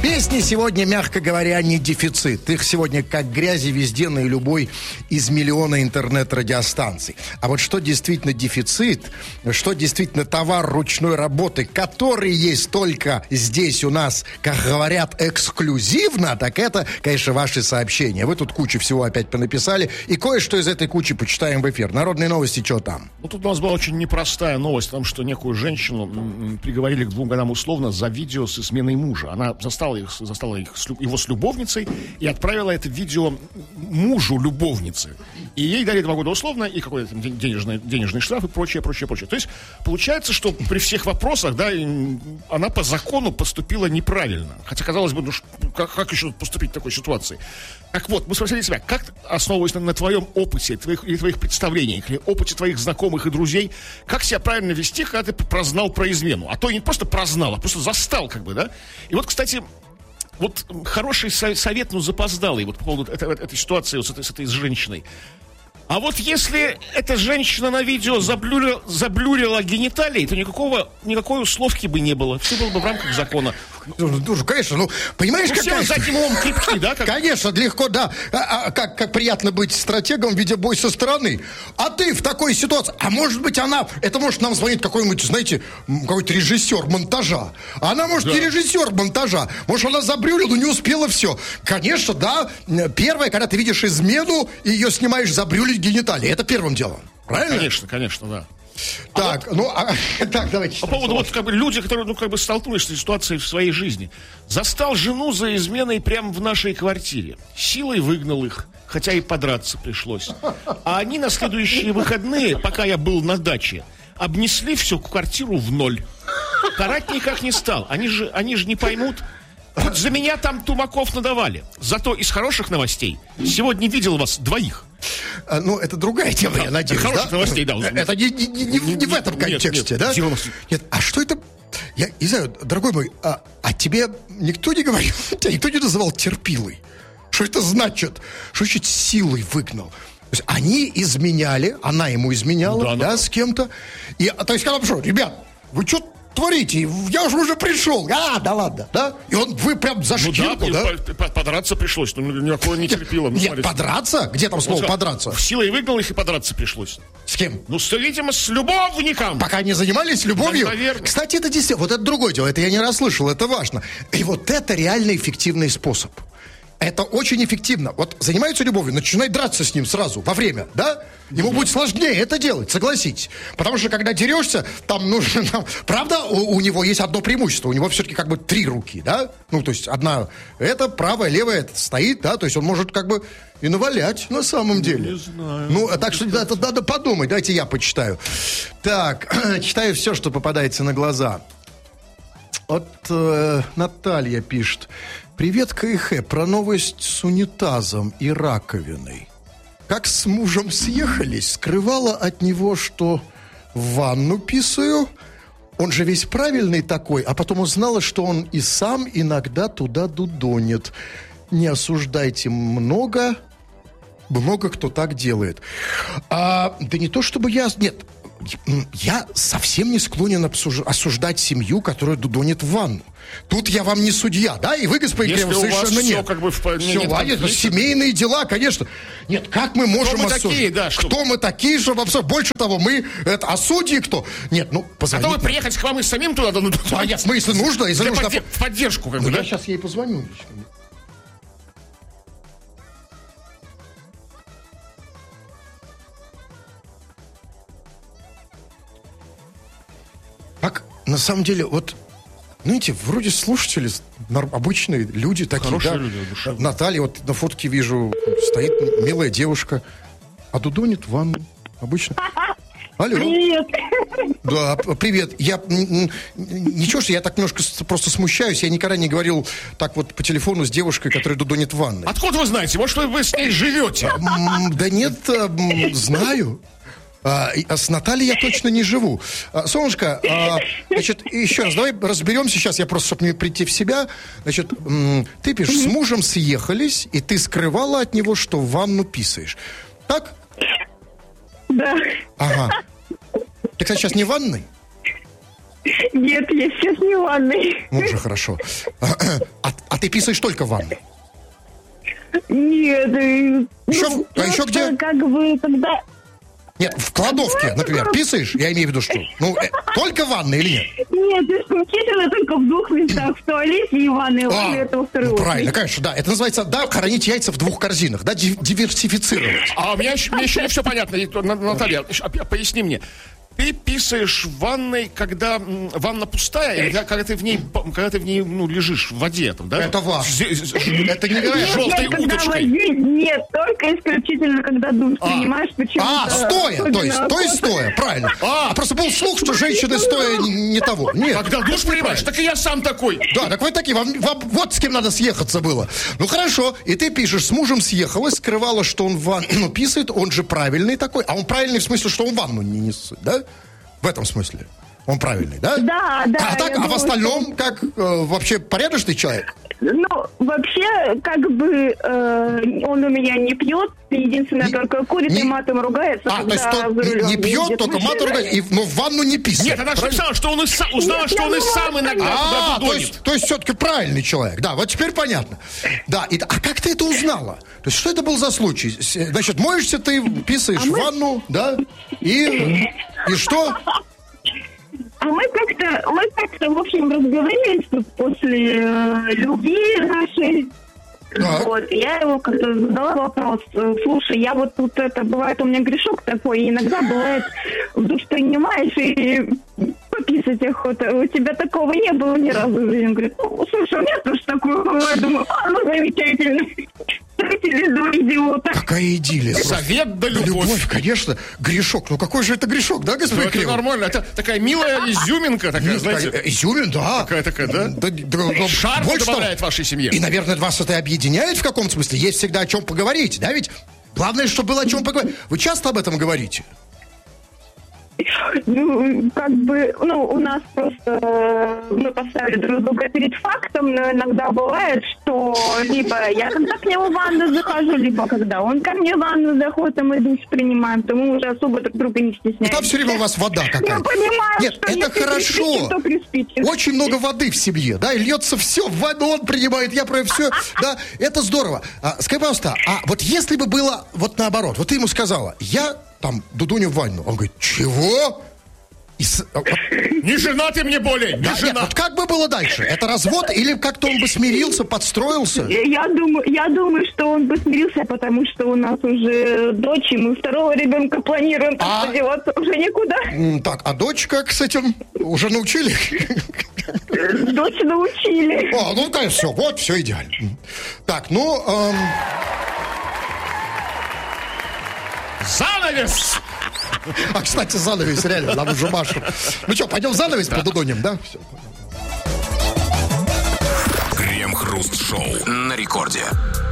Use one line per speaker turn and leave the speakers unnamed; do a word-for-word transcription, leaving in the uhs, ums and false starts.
Песни сегодня, мягко говоря, не дефицит. Их сегодня как грязи везде на любой из миллиона интернет-радиостанций. А вот что действительно дефицит, что действительно товар ручной работы, который есть только здесь у нас, как говорят, эксклюзивно, так это, конечно, ваши сообщения. Вы тут кучу всего опять понаписали, и кое-что из этой кучи почитаем в эфир. Народные новости, что там?
Ну, тут у нас была очень непростая новость о том, что некую женщину м, приговорили к двум годам условно за видео с изменой мужа. Она застала их, застала их, его с любовницей и отправила это видео мужу любовницы. И ей дали два года условно и какой-то денежный, денежный штраф и прочее, прочее, прочее. То есть получается, что при всех вопросах, да, она по закону поступила неправильно. Хотя, казалось бы, ну, как, как еще поступить в такой ситуации? Так вот, мы спросили себя, как, основываясь на, на твоем опыте, твоих, или твоих представлениях, или опыте твоих знакомых и друзей, как себя правильно вести, когда ты прознал про измену? А то и не просто прознал, а просто застал, как бы, да? И вот, кстати, вот хороший совет, ну, запоздалый, вот по поводу этой, этой ситуации вот с, этой, с этой женщиной. А вот если эта женщина на видео заблюрила, заблюрила гениталии, то никакого, никакой условки бы не было. Все было бы в рамках закона.
Ну, конечно, ну, понимаешь,
ну,
какая...
все за этим умом крепки, да? Как...
Конечно, легко, да. А, а, как, как приятно быть стратегом, видя бой со стороны. А ты в такой ситуации... А может быть, она... Это может нам звонит какой-нибудь, знаете, какой-то режиссер монтажа. А она, может, да. не режиссер монтажа. Может, она забрюлила, но не успела все. Конечно, да. Первое, когда ты видишь измену, и ее снимаешь, забрюлить гениталии. Это первым делом. Правильно?
Конечно, конечно, да.
Так, а вот, ну, а, так, давайте.
По поводу вот, как бы, люди, которые, ну, как бы столкнулись с этой ситуацией в своей жизни. Застал жену за изменой прямо в нашей квартире. Силой выгнал их, хотя и подраться пришлось. А они на следующие выходные, пока я был на даче, обнесли всю квартиру в ноль. Карать никак не стал. Они же, они же не поймут. Вот за меня там тумаков надавали. Зато из хороших новостей сегодня видел вас двоих.
А, ну, это другая тема, да, я надеюсь, да?
Хороших новостей, да.
Это не, не, не, не, не в этом контексте, нет, нет, да?
Нет,
нет, а что это... Я не знаю, дорогой мой, а, а тебе никто не говорил, тебя никто не называл терпилой? Что это значит? Что значит силой выгнал? То есть они изменяли, она ему изменяла, да, да но... с кем-то. И, то есть, когда что, ребят, вы что творите? Я же уже пришел. А, да ладно, да? И он, вы прям за шкирку,
ну,
да?
да? Подраться пришлось, но никакого не терпило. Ну,
нет,
смотрите.
Подраться? Где там слово
вот,
подраться?
В силой выгнал их и подраться пришлось.
С кем?
Ну, с, видимо, с любовником.
Пока не занимались любовью?
Да, наверное.
Кстати, это действительно, вот это другое дело, это я не расслышал, это важно. И вот это реально эффективный способ. Это очень эффективно. Вот занимаются любовью, начинай драться с ним сразу, во время, да? Ему да. будет сложнее это делать, согласитесь. Потому что, когда дерешься, там нужно... Там, правда, у, у него есть одно преимущество. У него все-таки как бы три руки, да? Ну, то есть одна это, правая, левая это стоит, да? То есть он может как бы и навалять на самом деле.
Не знаю.
Ну, так что это надо подумать. Давайте я почитаю. Так, читаю все, что попадается на глаза. Вот э, Наталья пишет. Привет, КХ, про новость с унитазом и раковиной. Как с мужем съехались, скрывала от него, что в ванну писаю. Он же весь правильный такой, а потом узнала, что он и сам иногда туда дудонит. Не осуждайте много, много кто так делает. А, да не то, чтобы я... Нет, я совсем не склонен обсуж... осуждать семью, которая дудонит в ванну. Тут я вам не судья, да? И вы, господин Кремов, совершенно нет.
Все, как бы, в...
все,
нет,
ладно, это семейные дела, конечно. Нет, как мы можем
осуждать? Кто мы
осуж...
такие, да?
Что... Кто мы такие, чтобы обсуждать? Больше того, мы... Это... А судьи кто? Нет, ну, позвоните.
Готовы приехать к вам и самим туда? Ну,
а нет, в смысле, нужно? Если нужно...
Подде... В поддержку, как
ну,
бы,
я
да?
сейчас ей позвоню. Как, на самом деле, вот, знаете, вроде слушатели, обычные люди такие, хорошие да? люди, душевные. Наталья, вот на фотке вижу, стоит милая девушка, а дудонит в ванну, обычно. Алло.
Привет.
Да, привет. Я, ничего, что я так немножко просто смущаюсь, я никогда не говорил так вот по телефону с девушкой, которая дудонит в ванной.
Откуда вы знаете? Может, вы с ней живете?
Да нет, знаю. А, а с Натальей я точно не живу. А, Солнышко, а, значит, еще раз, давай разберемся сейчас, я просто, чтобы мне прийти в себя. Значит, м- ты пишешь, с мужем съехались, и ты скрывала от него, что в ванну писаешь. Так?
Да.
Ага. Ты, кстати, сейчас не в ванной?
Нет, я сейчас не в ванной.
Ну, уже хорошо. А, а, а ты писаешь только в ванной?
Нет. э,
Еще
ну,
в- а еще
просто
где?
Как бы, когда...
Нет, в кладовке, например, писаешь? Я имею в виду, что? Ну, э, только в ванной или нет?
Нет, исключительно только в двух местах. В туалете и в ванной.
А,
Ванной это во второй
ну,
очередь.
правильно, конечно, да. Это называется, да, хранить яйца в двух корзинах, да, ди- диверсифицировать.
А у меня еще, мне еще не все понятно. И, На- Наталья, еще опять поясни мне. Ты писаешь в ванной, когда м, ванна пустая, или когда ты в ней, по- когда ты в ней ну, лежишь в воде, там, да?
Это важно.
З- з-
Это невероятно.
с желтой
Нет, когда
уточкой.
воде нет, только исключительно, когда душ принимаешь, почему-то.
А, стоя, то есть,
особенно
то есть
охота.
стоя, правильно. А, просто был слух, что женщины стоя не, не того. Нет.
Когда душ принимаешь, так и я сам такой.
Да, так вы такие, вам, вам вот с кем надо съехаться было. Ну хорошо, и ты пишешь, с мужем съехалась, скрывала, что он в ванну ну, писает, он же правильный такой. А он правильный в смысле, что он ванну не несет, да? В этом смысле. Он правильный, да?
Да, да.
А так,
я
а в
думаю,
остальном, как э, вообще порядочный человек?
Ну, вообще, как бы, э, он у меня не пьет, единственное,
Не-
только курит
не-
и матом ругается,
А, то есть
когда
то-
за рулем
не пьет,
едет.
только мат ругает, и, но в ванну не писает.
Нет, она же
правильно?
написала, что он и сам, узнала,
Нет,
что
я
он и
думала,
сам иногда
А,
куда-то
то
донет.
есть, то есть все-таки правильный человек. Да, вот теперь понятно. Да, и, а как ты это узнала? То есть что это был за случай? С- Значит, моешься ты, писаешь в ванну, да, и, и что?
А мы как-то, мы как-то, в общем, разговорились тут после э, любви нашей.
Так.
Вот, я его как-то задала вопрос. э, Слушай, я вот тут это, бывает у меня грешок такой, и иногда бывает, в душ принимаешь и пописать охота. У тебя такого не было ни разу в жизни. Он говорит, ну, слушай, у меня тоже такое бывает. Думаю, а, ну, замечательно. Встретились два идиота.
Какая идиллия. просто.
Совет да любовь.
Любовь, конечно. Грешок. Ну какой же это грешок, да,
Ну,
господин
это
Кремов?
нормально. Это такая милая изюминка, такая,
Есть
знаете.
такая, э, Изюмин, да.
Такая, такая, да?
Да, да, да,
Шарм
больше того.
добавляет вашей семье.
И, наверное, вас это объединяет в каком-то смысле. Есть всегда о чем поговорить, да ведь? Главное, чтобы было о чем поговорить. Вы часто об этом говорите?
Ну, как бы, ну, у нас просто э, мы поставили друг друга перед фактом, но иногда бывает, что либо я когда к нему в ванну захожу, либо когда он ко мне в ванну заходит, и мы душ принимаем, то мы уже особо друг друга не
Ну,
стесняемся.
там все время у вас вода какая-то.
Я понимаю,
Нет,
что
это
если
хорошо.
приспичит, то приспичит.
Очень много воды в семье, да, и льется все, в ванну он принимает, я про все, да, это здорово. А, скажи, пожалуйста, а вот если бы было вот наоборот, вот ты ему сказала, я там Дудуню в ванну, он говорит, чего? И с- а, вот,
Не жена ты мне более, не
да, нет,
жена.
вот как бы было дальше? Это развод или как-то он бы смирился, подстроился?
Я думаю, я думаю, что он бы смирился, потому что у нас уже дочь, и мы второго ребенка планируем, так
А?
что деваться уже никуда.
М, Так, а дочь как с этим? Уже научили?
Дочь научили.
О, ну да, все, вот, все идеально. Так, ну... эм,
Занавес!
А, кстати, занавес, реально, нам уже Машу. Ну что, пойдем занавес подудоним, да? Все.
Крем-хруст-шоу на рекорде.